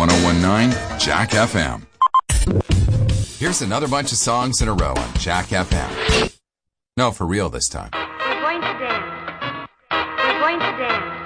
1019 Jack FM. Here's another bunch of songs in a row on Jack FM. No, for real this time. We're going to dance. We're going to dance.